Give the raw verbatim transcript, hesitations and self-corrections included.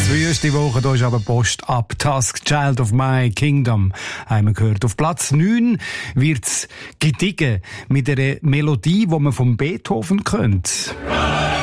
Wüste Woche, da ist aber Post ab. Task, Child of My Kingdom, haben wir gehört. Auf Platz neun wird's gediegen mit einer Melodie, die man von Beethoven kennt.